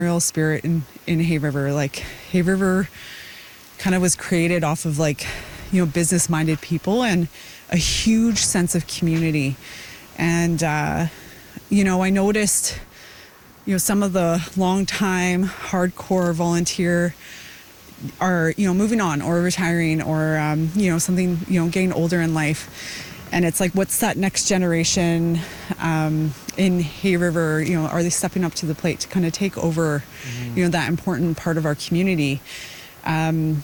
spirit in Hay River. Like Hay River kind of was created off of like, business-minded people and a huge sense of community. And, I noticed, some of the long-time hardcore volunteer are, moving on or retiring or, something, getting older in life. And it's like, what's that next generation in Hay River? Are they stepping up to the plate to kind of take over, that important part of our community? And,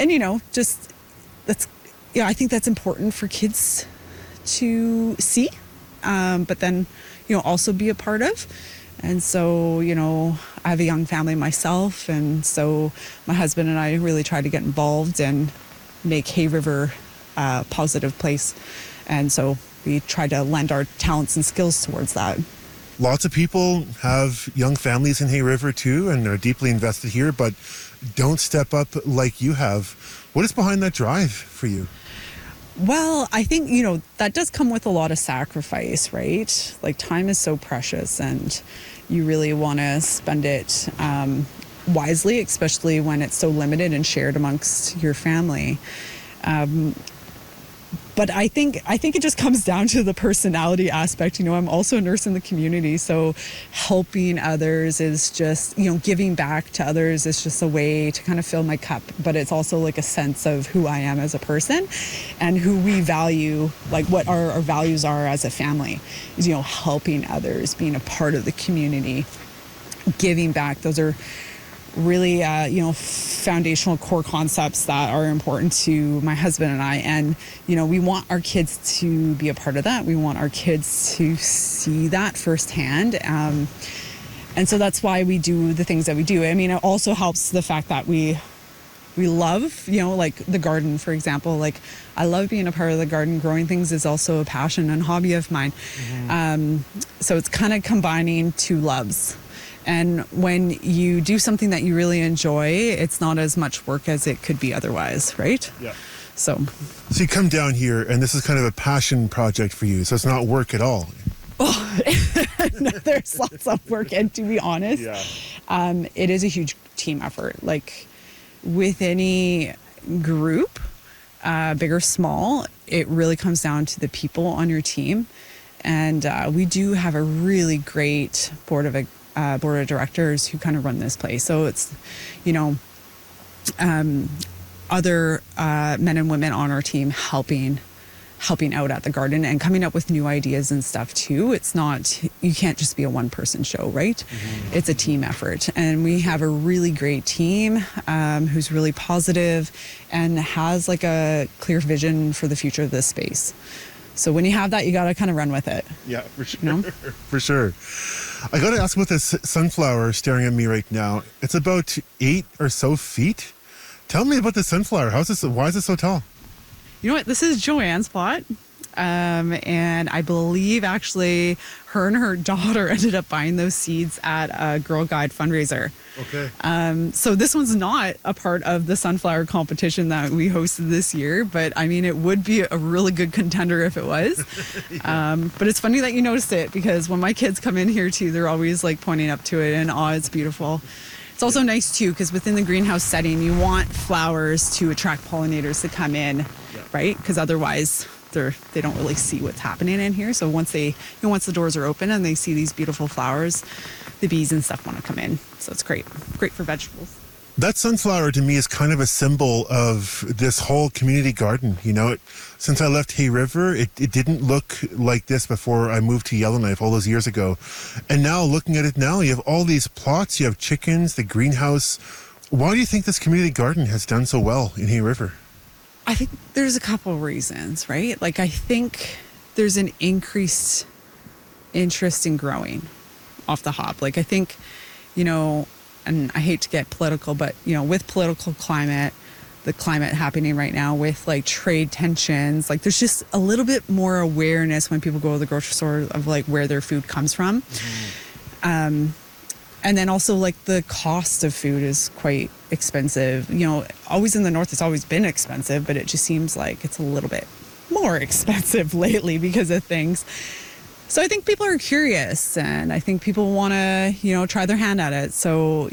I think that's important for kids to see, but then, also be a part of. And so, I have a young family myself. And so my husband and I really try to get involved and make Hay River a positive place. And so we try to lend our talents and skills towards that. Lots of people have young families in Hay River too, and are deeply invested here, but don't step up like you have. What is behind that drive for you? Well, I think, that does come with a lot of sacrifice, right? Like time is so precious and you really want to spend it wisely, especially when it's so limited and shared amongst your family. But I think it just comes down to the personality aspect. I'm also a nurse in the community, so helping others is just, giving back to others is just a way to kind of fill my cup. But it's also like a sense of who I am as a person and who we value, like what our values are as a family is, helping others, being a part of the community, giving back. Those are really, foundational core concepts that are important to my husband and I. And, we want our kids to be a part of that. We want our kids to see that firsthand. And so that's why we do the things that we do. I mean, it also helps the fact that we love, like the garden, for example. Like I love being a part of the garden. Growing things is also a passion and hobby of mine. So it's kind of combining two loves. And when you do something that you really enjoy, it's not as much work as it could be otherwise, right? Yeah. So you come down here and this is kind of a passion project for you. So it's not work at all. Oh, no, there's lots of work. And to be honest, it is a huge team effort. Like with any group, big or small, it really comes down to the people on your team. And we do have a really great board of directors who kind of run this place. So it's, other men and women on our team helping out at the garden and coming up with new ideas and stuff too. It's not, you can't just be a one-person show, right? It's a team effort. And we have a really great team who's really positive and has like a clear vision for the future of this space. So when you have that, you got to kind of run with it. Yeah, for sure. For sure. I got to ask about this sunflower staring at me right now. It's about 8 or so feet. Tell me about the sunflower. Why is it so tall? You know what? This is Joanne's plot. And I believe actually her and her daughter ended up buying those seeds at a Girl Guide fundraiser. Okay. So this one's not a part of the sunflower competition that we hosted this year, but I mean, it would be a really good contender if it was. But it's funny that you noticed it because when my kids come in here too, they're always like pointing up to it and it's beautiful. It's also nice too, because within the greenhouse setting, you want flowers to attract pollinators to come in, right? Because otherwise they don't really see what's happening in here. So once the doors are open and they see these beautiful flowers, the bees and stuff want to come in. So it's great for vegetables. That sunflower to me is kind of a symbol of this whole community garden. Since I left Hay River, it didn't look like this before I moved to Yellowknife all those years ago. And now looking at it now, you have all these plots, you have chickens, the greenhouse. Why do you think this community garden has done so well in Hay River? I think there's a couple of reasons, right? Like I think there's an increased interest in growing off the hop. Like I think, and I hate to get political, but, with political climate, the climate happening right now with like trade tensions, like there's just a little bit more awareness when people go to the grocery store of like where their food comes from. And then also like the cost of food is quite expensive. Always in the north, it's always been expensive, but it just seems like it's a little bit more expensive lately because of things. So I think people are curious and I think people want to, try their hand at it. So,